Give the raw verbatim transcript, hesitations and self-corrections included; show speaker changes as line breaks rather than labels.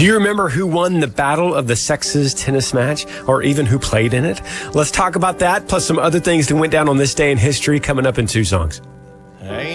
Do you remember who won the Battle of the Sexes tennis match, or even who played in it? Let's talk about that, plus some other things that went down on this day in history, coming up in two songs.
Hey.